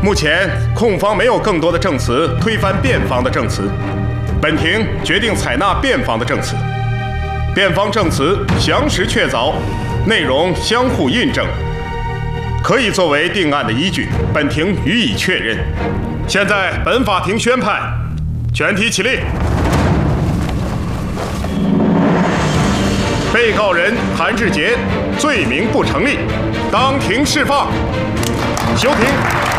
目前控方没有更多的证词推翻辩方的证词，本庭决定采纳辩方的证词。辩方证词详实确凿，内容相互印证，可以作为定案的依据，本庭予以确认。现在本法庭宣判，全体起立。被告人谭志杰罪名不成立，当庭释放。休庭。